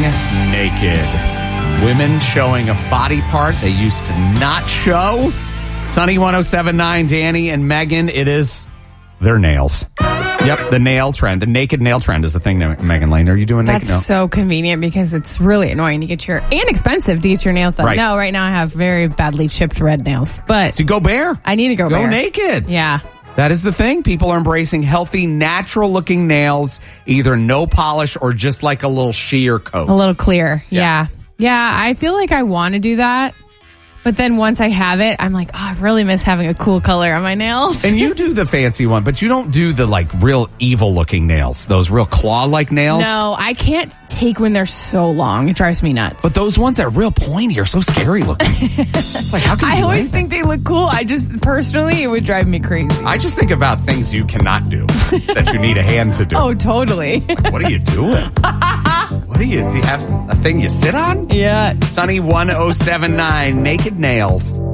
naked. Women showing a body part they used to not show. Sunny 107.9, Danny and Megan, it is their nails. Yep, the nail trend. The naked nail trend is the thing, Megan Lane. Are you doing naked nails? That's so convenient because it's really annoying to get and expensive to get your nails done. Right. No, right now I have very badly chipped red nails. But so go bare. I need to go bare. Go naked. Yeah. That is the thing. People are embracing healthy, natural-looking nails, either no polish or just like a little sheer coat. A little clear. Yeah. Yeah, I feel like I want to do that. But then once I have it, I'm like, I really miss having a cool color on my nails. And you do the fancy one, but you don't do the like real evil looking nails, those real claw-like nails. No, I can't take when they're so long. It drives me nuts. But those ones that are real pointy are so scary looking. It's like, how can I you always think they look cool. I just, personally, it would drive me crazy. I just think about things you cannot do that you need a hand to do. Oh, totally. Like, what are you doing? Do you have a thing you sit on? Yeah. Sunny 107.9, naked nails.